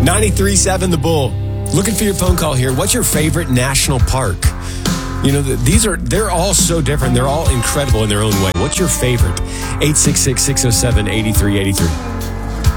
93.7 The Bull. Looking for your phone call here. What's your favorite national park? You know, they're all so different. They're all incredible in their own way. What's your favorite? 866-607-8383.